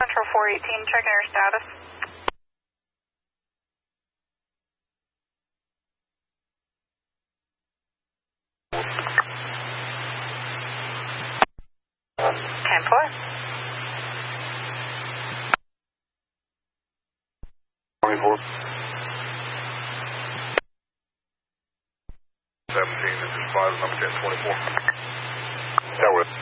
Central 418, checking your status. Ten-4. 24. 17, this is 5, number 1024. That was.